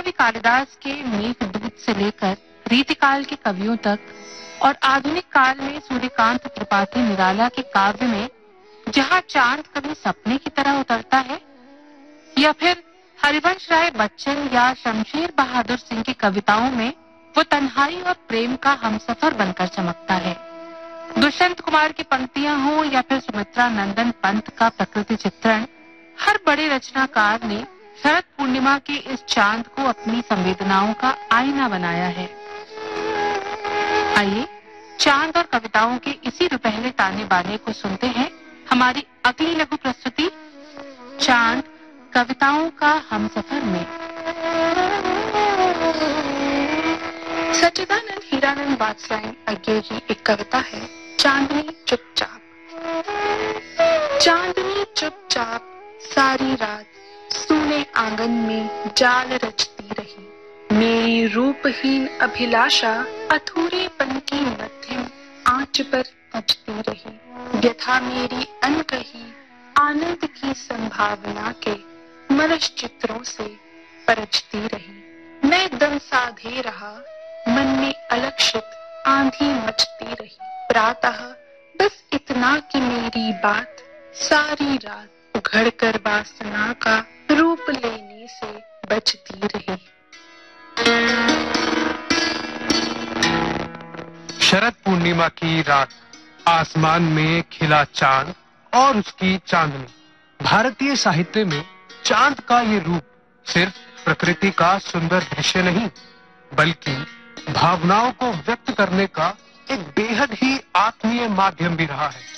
महाकवि कालिदास के मेघदूत से लेकर रीतिकाल के कवियों तक और आधुनिक काल में सूर्यकांत त्रिपाठी निराला के काव्य में जहाँ चांद कभी सपने की तरह उतरता है, या फिर हरिवंश राय बच्चन या शमशेर बहादुर सिंह की कविताओं में वो तन्हाई और प्रेम का हमसफर बनकर चमकता है। दुष्यंत कुमार की पंक्तियां हो या फिर सुमित्रा नंदन पंत का प्रकृति चित्रण, हर बड़े रचनाकार ने शरद पूर्णिमा के इस चांद को अपनी संवेदनाओं का आईना बनाया है। आइए चांद और कविताओं के इसी रुपहले ताने बाने को सुनते हैं हमारी अगली लघु प्रस्तुति चांद कविताओं का हमसफर में। सच्चिदानंद हीरानंद वात्स्यायन अज्ञे की एक कविता है चांदनी चुपचाप। चांदनी चुपचाप सारी रात सूने आंगन में जाल रचती रही। मेरी रूपहीन अभिलाषा अधूरेपन की मध्यम आंच पर तजती रही। व्यथा मेरी अनकही आनंद की संभावना के मनस चित्रों से परचती रही। मैं दम साधे रहा, मन में अलक्षित आंधी मचती रही। प्रातः बस इतना कि मेरी बात सारी रात उघड़कर वासना का रूप लेने से बचती रही। शरद पूर्णिमा की रात, आसमान में खिला चांद और उसकी चांदनी। भारतीय साहित्य में चांद का ये रूप सिर्फ प्रकृति का सुंदर दृश्य नहीं, बल्कि भावनाओं को व्यक्त करने का एक बेहद ही आत्मीय माध्यम भी रहा है।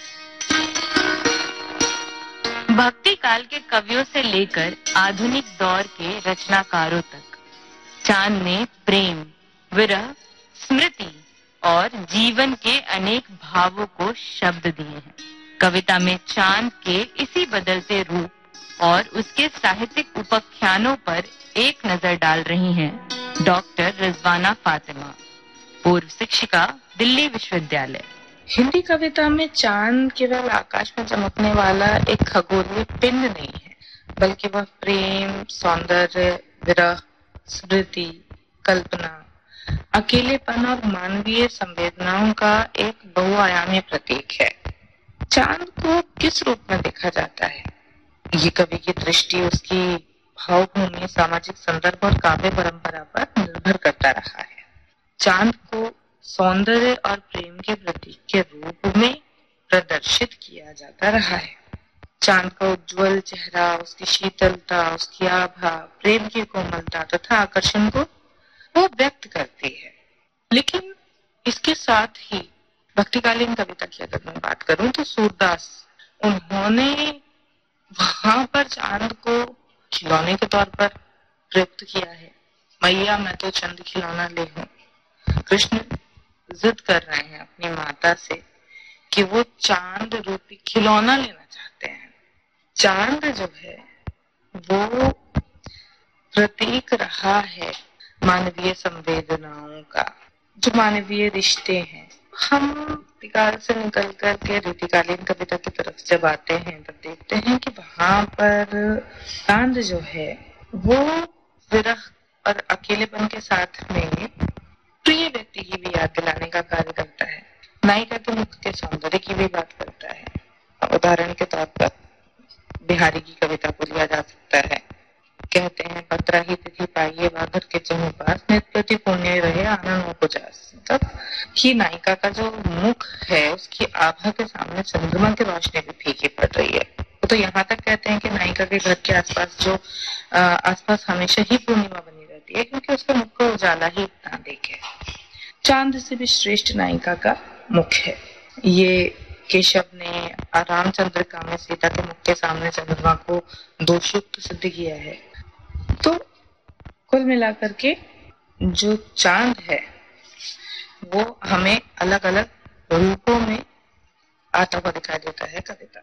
भक्ति काल के कवियों से लेकर आधुनिक दौर के रचनाकारों तक चांद ने प्रेम, विरह, स्मृति और जीवन के अनेक भावों को शब्द दिए हैं। कविता में चांद के इसी बदलते रूप और उसके साहित्यिक उपाख्यानों पर एक नजर डाल रही हैं डॉक्टर रिजवाना फातिमा, पूर्व शिक्षिका, दिल्ली विश्वविद्यालय। हिंदी कविता में चांद केवल आकाश में चमकने वाला एक खगोलीय पिंड नहीं है, बल्कि वह प्रेम, सौंदर्य, विरह, स्मृति, कल्पना, अकेलेपन और मानवीय संवेदनाओं का एक बहुआयामी प्रतीक है। चांद को किस रूप में देखा जाता है? ये कवि की दृष्टि उसकी भावभूमि, सामाजिक संदर्भ और काव्य परंपरा पर निर्भर करता रहा है। चांद को सौंदर्य और प्रेम के प्रतीक के रूप में प्रदर्शित किया जाता रहा है। चांद का उज्जवल चेहरा, उसकी शीतलता, उसकी आभा, प्रेम की कोमलता तथा आकर्षण को वो व्यक्त करती है। लेकिन इसके साथ ही भक्तिकालीन कविता की अगर मैं बात करूं तो सूरदास, उन्होंने वहां पर चांद को खिलौने के तौर पर प्रयुक्त किया है। मैया मैं तो चंद खिलौना ले हूं। कृष्ण जिद कर रहे हैं अपनी माता से कि वो चांद रूपी खिलौना लेना चाहते हैं। चांद जो है वो प्रतीक रहा है मानवीय संवेदनाओं का, जो मानवीय रिश्ते हैं। हम रीतिकाल से निकल कर के रीतिकालीन कविता की तरफ जब आते हैं तब देखते हैं कि वहां पर चांद जो है वो विरह और अकेलेपन के साथ में प्रिय व्यक्ति की भी याद दिलाने का कार्य करता है। नायिका के मुख के सौंदर्य की भी बात करता है। उदाहरण के तौर पर बिहारी की कविता को लिया जा सकता है। कहते हैं पत्रा ही तिथि पाइये वाघर के चहु पास, नित प्रति पुण्य रहे आनंद को जास। मतलब कि नायिका का जो मुख है उसकी आभा के सामने चंद्रमा की रोशनी भी फीकी पड़ रही है। तो यहाँ तक कहते हैं कि नायिका के घर के आसपास हमेशा ही पूर्णिमा बनी रहती है, क्योंकि उसके मुख को उजाला ही इतना अधिक है। चांद से भी श्रेष्ठ नायिका का मुख है। ये केशव ने रामचंद्रिका में सीता के मुख के सामने चंद्रमा को दोषयुक्त सिद्ध किया है। तो कुल मिलाकर के जो चांद है वो हमें अलग अलग रूपों में आता हुआ दिखाई देता है कविता।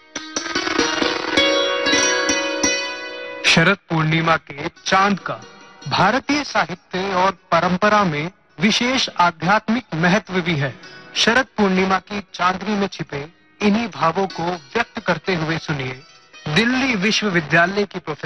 शरद पूर्णिमा के चांद का भारतीय साहित्य और परंपरा में विशेष आध्यात्मिक महत्व भी है। शरद पूर्णिमा की चांदनी में छिपे इन्हीं भावों को व्यक्त करते हुए सुनिए दिल्ली विश्वविद्यालय की प्रोफेसर